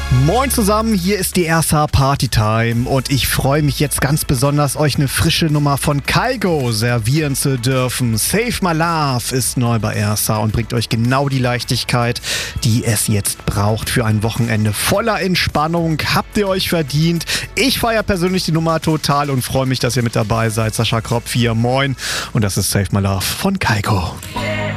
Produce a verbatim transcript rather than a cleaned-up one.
Moin zusammen, hier ist die R S H Party Time und ich freue mich jetzt ganz besonders, euch eine frische Nummer von Kygo servieren zu dürfen. Save My Love ist neu bei R S H und bringt euch genau die Leichtigkeit, die es jetzt braucht für ein Wochenende voller Entspannung. Habt ihr euch verdient. Ich feiere persönlich die Nummer total und freue mich, dass ihr mit dabei seid. Sascha Kropf hier, moin. Und das ist Save My Love von Kygo.